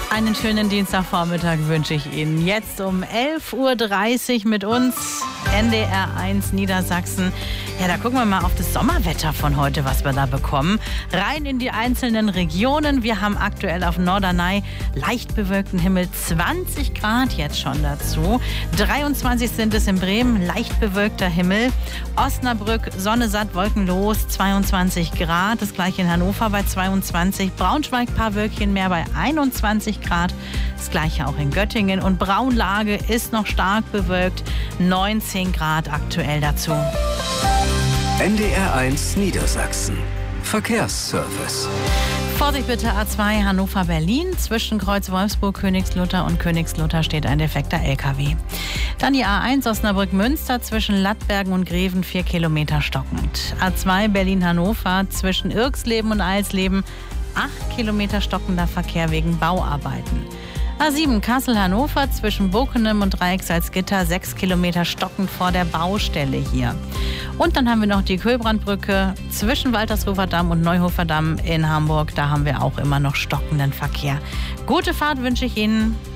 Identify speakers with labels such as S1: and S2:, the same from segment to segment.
S1: Einen schönen Dienstagvormittag wünsche ich Ihnen. Jetzt um 11.30 Uhr mit uns, NDR 1 Niedersachsen. Ja, da gucken wir mal auf das Sommerwetter von heute, was wir da bekommen. Rein in die einzelnen Regionen. Wir haben aktuell auf Norderney leicht bewölkten Himmel, 20 Grad jetzt schon dazu. 23 sind es in Bremen, leicht bewölkter Himmel. Osnabrück, Sonne satt, wolkenlos, 22 Grad. Das gleiche in Hannover bei 22. Braunschweig, paar Wölkchen mehr bei 21 Grad. Das gleiche auch in Göttingen. Und Braunlage ist noch stark bewölkt, 19 Grad aktuell dazu.
S2: NDR 1 Niedersachsen. Verkehrsservice.
S1: Vorsicht bitte, A2 Hannover-Berlin. Zwischen Kreuz Wolfsburg, Königslutter und Königslutter steht ein defekter LKW. Dann die A1 Osnabrück-Münster zwischen Lattbergen und Greven 4 Kilometer stockend. A2 Berlin-Hannover zwischen Irxleben und Eilsleben 8 Kilometer stockender Verkehr wegen Bauarbeiten. A7 Kassel-Hannover zwischen Bokenem und Dreiecksalzgitter 6 Kilometer stockend vor der Baustelle hier. Und dann haben wir noch die Köhlbrandbrücke zwischen Waltershofer Damm und Neuhofer Damm in Hamburg. Da haben wir auch immer noch stockenden Verkehr. Gute Fahrt wünsche ich Ihnen.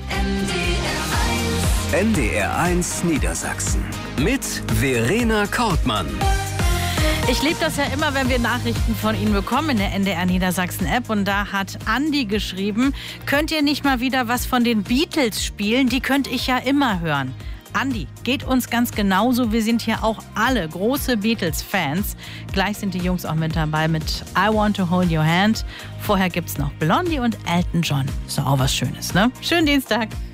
S2: NDR 1 Niedersachsen mit Verena Kortmann.
S1: Ich liebe das ja immer, wenn wir Nachrichten von Ihnen bekommen in der NDR Niedersachsen App. Und da hat Andi geschrieben, könnt ihr nicht mal wieder was von den Beatles spielen? Die könnte ich ja immer hören. Andi, geht uns ganz genauso. Wir sind hier auch alle große Beatles-Fans. Gleich sind die Jungs auch mit dabei mit I Want to Hold Your Hand. Vorher gibt's noch Blondie und Elton John. Ist doch auch was Schönes, ne? Schönen Dienstag.